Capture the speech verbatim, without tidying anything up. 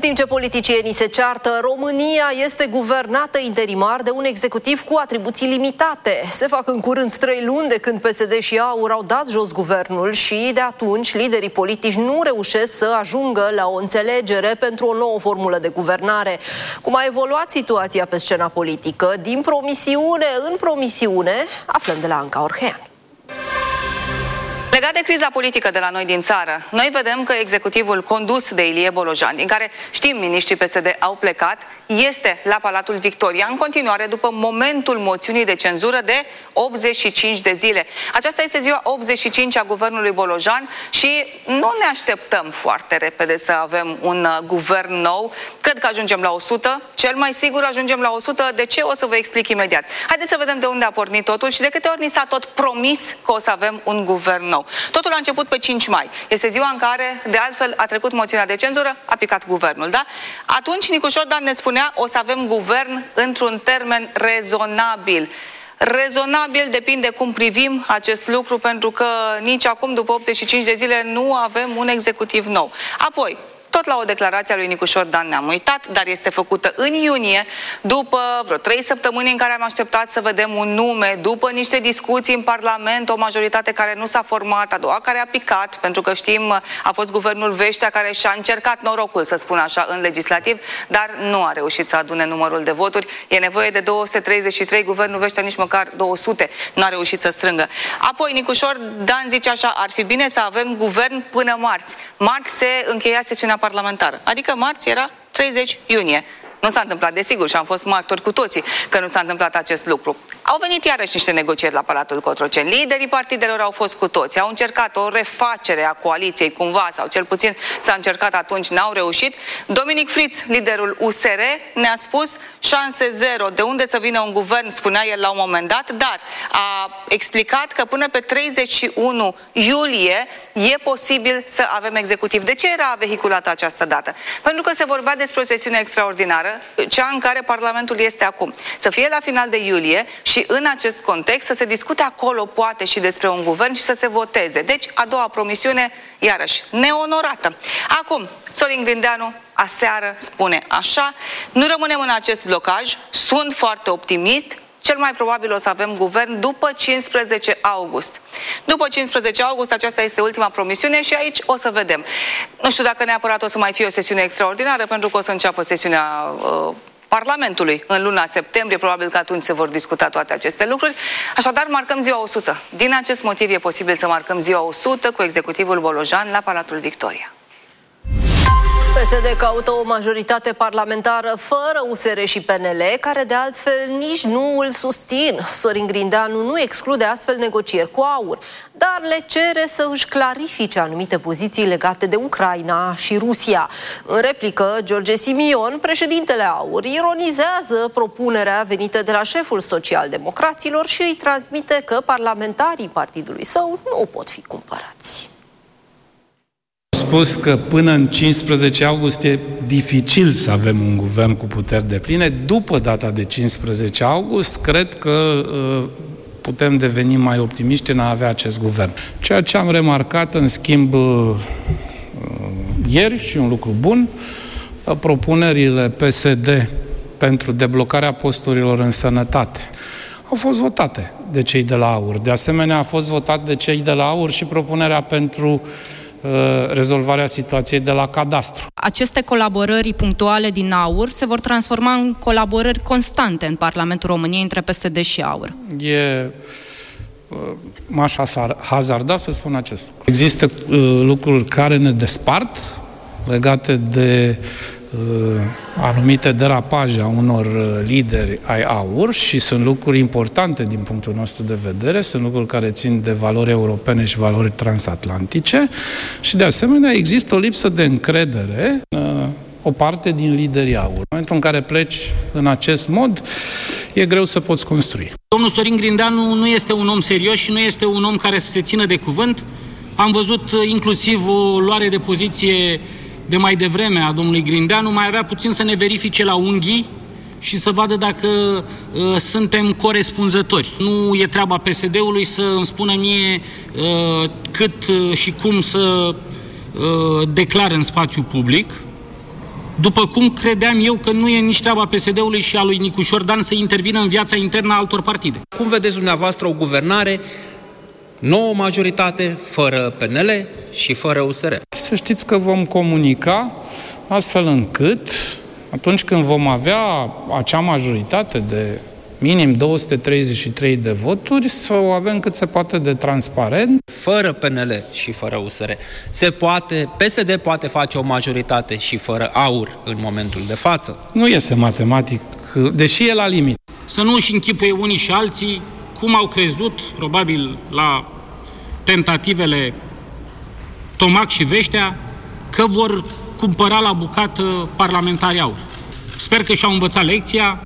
timp ce politicienii se ceartă, România este guvernată interimar de un executiv cu atribuții limitate. Se fac în curând trei luni de când P S D și AUR au dat jos guvernul și de atunci liderii politici nu reușesc să ajungă la o înțelegere pentru o nouă formulă de guvernare. Cum a evoluat situația pe scena politică, din promisiune în promisiune, aflăm de la Anca Orhean. Legat de criza politică de la noi din țară, noi vedem că executivul condus de Ilie Bolojan, din care știm miniștrii P S D au plecat, este la Palatul Victoria în continuare după momentul moțiunii de cenzură de optzeci și cinci de zile. Aceasta este ziua optzeci și cinci a guvernului Bolojan și nu ne așteptăm foarte repede să avem un uh, guvern nou. Cred că ajungem la o sută, cel mai sigur ajungem la o sută. De ce? O să vă explic imediat. Haideți să vedem de unde a pornit totul și de câte ori ni s-a tot promis că o să avem un guvern nou. Totul a început pe cinci mai. Este ziua în care, de altfel, a trecut moțiunea de cenzură, a picat guvernul, da? Atunci Nicușor Dan ne spunea, o să avem guvern într-un termen rezonabil. Rezonabil depinde cum privim acest lucru, pentru că nici acum, după optzeci și cinci de zile, nu avem un executiv nou. Apoi, tot la o declarație a lui Nicușor Dan ne-am uitat, dar este făcută în iunie, după vreo trei săptămâni în care am așteptat să vedem un nume, după niște discuții în Parlament, o majoritate care nu s-a format, a doua care a picat, pentru că știm, a fost guvernul Veștea care și-a încercat norocul, să spun așa, în legislativ, dar nu a reușit să adune numărul de voturi. E nevoie de două sute treizeci și trei, guvernul Veștea nici măcar două sute nu a reușit să strângă. Apoi Nicușor Dan zice așa, ar fi bine să avem guvern până marți. Marți se încheia sesiunea parlamentară. Adică marți era treizeci iunie. Nu s-a întâmplat, desigur, și am fost martori cu toții că nu s-a întâmplat acest lucru. Au venit iarăși niște negocieri la Palatul Cotroceni. Liderii partidelor au fost cu toți. Au încercat o refacere a coaliției cumva, sau cel puțin s-a încercat atunci, n-au reușit. Dominic Friț, liderul U S R, ne-a spus șanse zero. De unde să vină un guvern, spunea el la un moment dat, dar a explicat că până pe treizeci și unu iulie e posibil să avem executiv. De ce era vehiculată această dată? Pentru că se vorbea despre o sesiune extraordinară, cea în care Parlamentul este acum. Să fie la final de iulie și în acest context să se discute acolo poate și despre un guvern și să se voteze. Deci, a doua promisiune, iarăși, neonorată. Acum, Sorin Grindeanu aseară spune așa, nu rămânem în acest blocaj, sunt foarte optimist, cel mai probabil o să avem guvern după cincisprezece august. După cincisprezece august, aceasta este ultima promisiune și aici o să vedem. Nu știu dacă neapărat o să mai fie o sesiune extraordinară, pentru că o să înceapă sesiunea uh, Parlamentului în luna septembrie, probabil că atunci se vor discuta toate aceste lucruri. Așadar, marcăm ziua o sută. Din acest motiv e posibil să marcăm ziua o sută cu executivul Bolojan la Palatul Victoria. P S D caută o majoritate parlamentară fără U S R și P N L, care de altfel nici nu îl susțin. Sorin Grindeanu nu exclude astfel negocieri cu AUR, dar le cere să își clarifice anumite poziții legate de Ucraina și Rusia. În replică, George Simion, președintele AUR, ironizează propunerea venită de la șeful social-democraților și îi transmite că parlamentarii partidului său nu pot fi cumpărați. Spus că până în cincisprezece august e dificil să avem un guvern cu puteri depline. După data de cincisprezece august, cred că uh, putem deveni mai optimiști în a avea acest guvern. Ceea ce am remarcat, în schimb, uh, ieri, și un lucru bun, uh, propunerile P S D pentru deblocarea posturilor în sănătate au fost votate de cei de la AUR. De asemenea, a fost votat de cei de la AUR și propunerea pentru rezolvarea situației de la cadastru. Aceste colaborări punctuale din AUR se vor transforma în colaborări constante în Parlamentul României între P S D și AUR. E... m-aș hazarda să spun acest lucru. Există uh, lucruri care ne despart legate de uh, anumite derapaje a unor lideri ai AUR și sunt lucruri importante din punctul nostru de vedere, sunt lucruri care țin de valori europene și valori transatlantice și de asemenea există o lipsă de încredere în o parte din liderii AUR. În momentul în care pleci în acest mod, e greu să poți construi. Domnul Sorin Grindeanu nu este un om serios și nu este un om care să se țină de cuvânt. Am văzut inclusiv o luare de poziție de mai devreme a domnului Grindeanu, mai avea puțin să ne verifice la unghii și să vadă dacă uh, suntem corespunzători. Nu e treaba P S D-ului să îmi spună mie uh, cât uh, și cum să uh, declar în spațiu public. după cum credeam eu că nu e nici treaba P S D-ului și a lui Nicușor Dan să intervină în viața internă a altor partide. Cum vedeți dumneavoastră o guvernare, nouă majoritate, fără P N L și fără U S R? Să știți că vom comunica astfel încât, atunci când vom avea acea majoritate de minim două sute treizeci și trei de voturi, să o avem cât se poate de transparent. Fără P N L și fără U S R se poate, P S D poate face o majoritate și fără AUR în momentul de față. Nu iese matematic, deși e la limit. Să nu își închipuie unii și alții cum au crezut, probabil la tentativele Tomac și Veștea, că vor cumpăra la bucată parlamentarii AUR. Sper că și-au învățat lecția